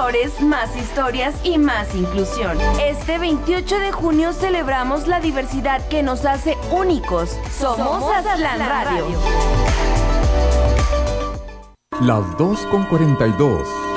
colores, más historias y más inclusión. Este 28 de junio celebramos la diversidad que nos hace únicos. Somos Aztlán Radio. Las 2:42.